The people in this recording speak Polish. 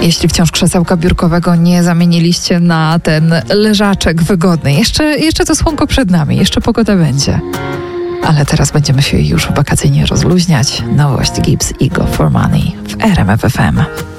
Jeśli wciąż krzesełka biurkowego nie zamieniliście na ten leżaczek wygodny, jeszcze to słonko przed nami, jeszcze pogoda będzie. Ale teraz będziemy się już wakacyjnie rozluźniać. Nowość Gibbs i Go for Money w RMF FM.